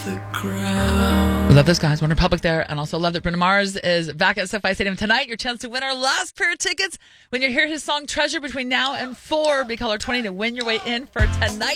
We love those guys. One Republic there. And also love that Bruno Mars is back at SoFi Stadium tonight. Your chance to win our last pair of tickets when you hear his song Treasure between now and 4. Be caller 20 to win your way in for tonight.